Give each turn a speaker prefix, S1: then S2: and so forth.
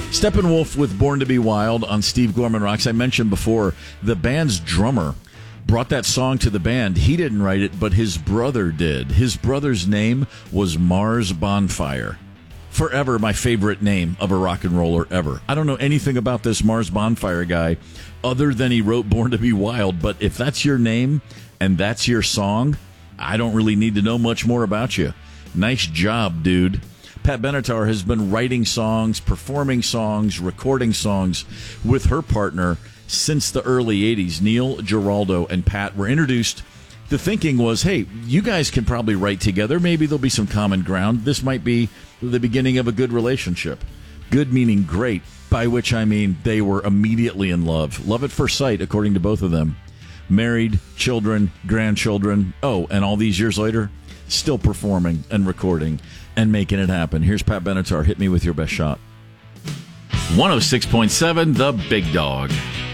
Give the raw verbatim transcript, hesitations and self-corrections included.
S1: Steppenwolf with Born to Be Wild on Steve Gorman Rocks. I mentioned before, the band's drummer brought that song to the band. He didn't write it, but his brother did. His brother's name was Mars Bonfire. Forever my favorite name of a rock and roller ever. I don't know anything about this Mars Bonfire guy other than he wrote Born to Be Wild, but if that's your name and that's your song, I don't really need to know much more about you. Nice job, dude. Pat Benatar has been writing songs, performing songs, recording songs with her partner since the early eighties. Neil Giraldo and Pat were introduced. The thinking was, hey, you guys can probably write together. Maybe there'll be some common ground. This might be the beginning of a good relationship. Good meaning great, by which I mean they were immediately in love. Love at first sight, according to both of them. Married, children, grandchildren. Oh, and all these years later, still performing and recording and making it happen. Here's Pat Benatar. Hit me with your best shot.
S2: one oh six point seven, The Big Dog.